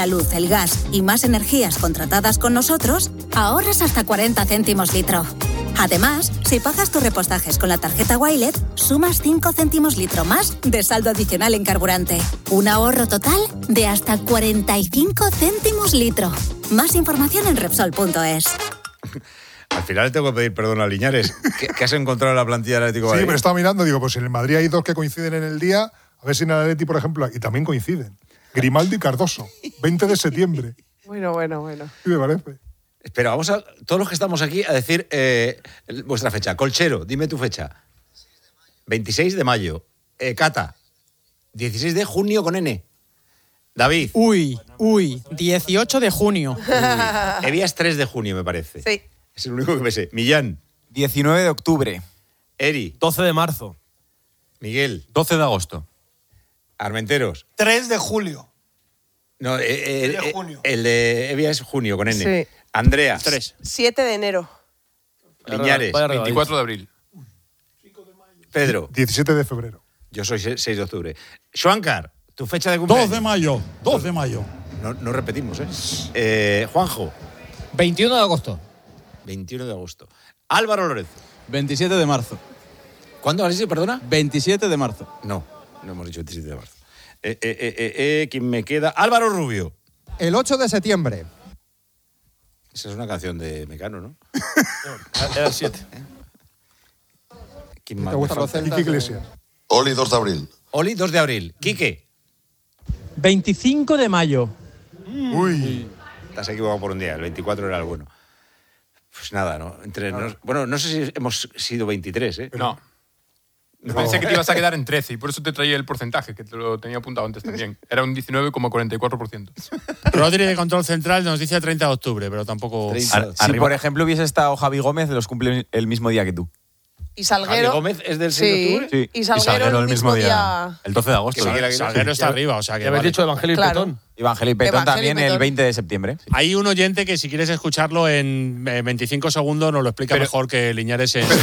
la luz, el gas y más energías contratadas con nosotros, ahorras hasta 40 céntimos litro. Además, si pagas tus repostajes con la tarjeta Wilet, sumas 5 céntimos litro más de saldo adicional en carburante. Un ahorro total de hasta 45 céntimos litro. Más información en Repsol.es. Al final le tengo que pedir perdón a Liñares. ¿Qué has encontrado en la plantilla del Atlético de Madrid? Sí, pero estaba mirando, digo, pues en el Madrid hay 2 que coinciden en el día, a ver si en el Atleti, por ejemplo, y también coinciden. Grimaldo y Cardoso, 20 de septiembre. Bueno. Sí, me parece. Espera, vamos a todos los que estamos aquí a decir vuestra fecha. Colchero, dime tu fecha. 26 de mayo. Cata, 16 de junio con N. David. Uy, 18 de junio. Evia es 3 de junio, me parece. Sí. Es el único que me sé. Millán. 19 de octubre. Eri. 12 de marzo. Miguel. 12 de agosto. Armenteros. 3 de julio. No, de junio. El de Evia es junio con N. Sí. Andrea. 3. 7 de enero. Liñares. 24 de abril. Pedro. 17 de febrero. Yo soy 6 de octubre. Xuancar, tu fecha de cumpleaños. 2 de mayo. No repetimos, ¿eh? Juanjo. 21 de agosto. 21 de agosto. Álvaro Lorenzo. 27 de marzo. ¿Cuándo has dicho, perdona? 27 de marzo. No hemos dicho 27 de marzo. ¿Quién me queda? Álvaro Rubio. El 8 de septiembre. Esa es una canción de Mecano, ¿no? Era el 7. ¿Quién más? ¿Te gustan los celtas? Quique Iglesias. Oli, 2 de abril. Oli, 2 de abril. Quique. 25 de mayo. Uy. Te has equivocado por un día. El 24 era el bueno. Pues nada, ¿no? Bueno, no sé si hemos sido 23, ¿eh? No. Pensé que te ibas a quedar en 13 y por eso te traía el porcentaje, que te lo tenía apuntado antes también. Era un 19,44%. Rodri de Control Central nos dice 30 de octubre, pero tampoco... Si, por ejemplo, hubiese estado Javi Gómez, los cumple el mismo día que tú. Y Salguero. ¿Javi Gómez es del 6 de octubre? Sí. Y Salguero el mismo día. El 12 de agosto. Salguero está arriba, o sea que... ¿Qué habéis dicho Evangelio y Claro. Petón? Evangelio y Petón también el 20 de septiembre. Sí. Hay un oyente que si quieres escucharlo en 25 segundos nos lo explica mejor que Liñares en...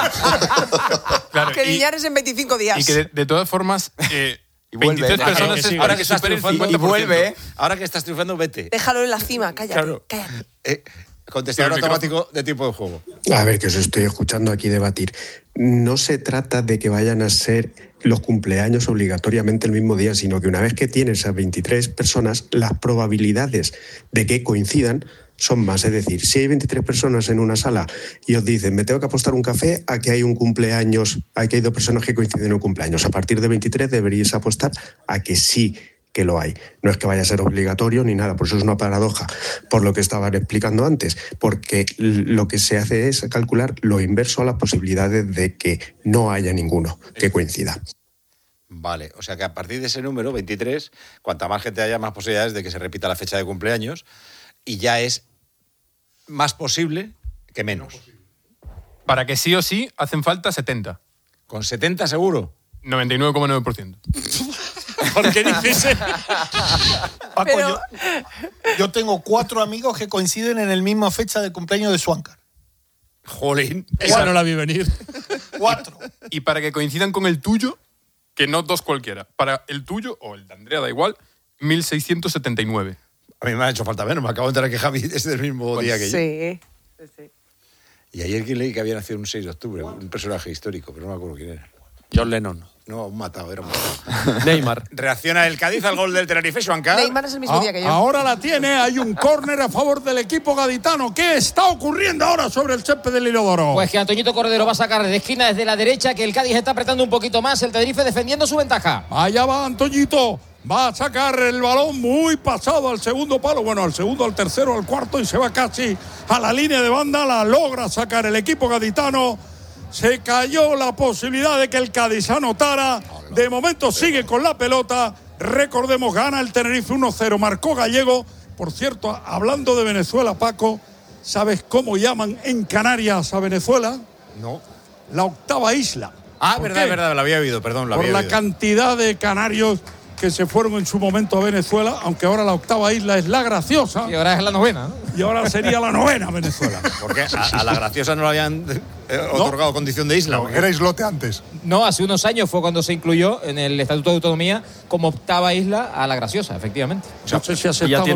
Claro, Que Liñares en 25 días. Y que de todas formas... Y vuelve, 23 personas que sí, ahora que que estás supere el triunfando. 50%. Y vuelve, ¿eh? Ahora que estás triunfando, vete. Déjalo en la cima, cállate. Cállate. Contestador Pero el automático de tiempo de juego. A ver, que os estoy escuchando aquí debatir. No se trata de que vayan a ser los cumpleaños obligatoriamente el mismo día, sino que una vez que tienes a 23 personas, las probabilidades de que coincidan son más. Es decir, si hay 23 personas en una sala y os dicen, me tengo que apostar un café a que hay un cumpleaños, a que hay 2 personas que coinciden en un cumpleaños, a partir de 23 deberíais apostar a que sí que lo hay. No es que vaya a ser obligatorio ni nada, por eso es una paradoja, por lo que estaban explicando antes, porque lo que se hace es calcular lo inverso a las posibilidades de que no haya ninguno que coincida. Vale, o sea que a partir de ese número, 23, cuanta más gente haya, más posibilidades de que se repita la fecha de cumpleaños y ya es más posible que menos. Para que sí o sí hacen falta 70. ¿Con 70 seguro? 99,9%. ¿Por qué dices? Paco, yo tengo 4 amigos que coinciden en el misma fecha de cumpleaños de Xuancar. Jolín. Esa no la vi venir. 4. Y para que coincidan con el tuyo, que no 2 cualquiera, para el tuyo o el de Andrea, da igual, 1679. A mí me ha hecho falta menos, me acabo de enterar que Javi es del mismo día que yo. Sí. Y ayer que leí que había nacido un 6 de octubre, un personaje histórico, pero no me acuerdo quién era. John Lennon. No, un matado, era un matado. Neymar. Reacciona el Cádiz al gol del Tenerife, Xuancar. Neymar es el mismo día que yo. Ahora la tiene, hay un córner a favor del equipo gaditano. ¿Qué está ocurriendo ahora sobre el césped del Inodoro? Pues que Antoñito Cordero va a sacar de esquina desde la derecha, que el Cádiz está apretando un poquito más, el Tenerife defendiendo su ventaja. Allá va Antoñito, va a sacar el balón muy pasado al segundo palo, bueno, al segundo, al tercero, al cuarto y se va casi a la línea de banda, la logra sacar el equipo gaditano. Se cayó la posibilidad de que el Cádiz anotara. De momento sigue con la pelota. Recordemos, gana el Tenerife 1-0. Marcó Gallego. Por cierto, hablando de Venezuela, Paco, ¿sabes cómo llaman en Canarias a Venezuela? No. La octava isla. Ah, ¿Por verdad, qué? verdad, lo había oído, perdón, lo Por había la oído. cantidad de canarios que se fueron en su momento a Venezuela, aunque ahora la octava isla es La Graciosa. Y ahora es la novena, ¿no? Y ahora sería la novena Venezuela. Porque a la Graciosa no le habían otorgado condición de isla. No, era islote antes. No, hace unos años fue cuando se incluyó en el Estatuto de Autonomía como octava isla a la Graciosa, efectivamente. No sé si Ya aceptamos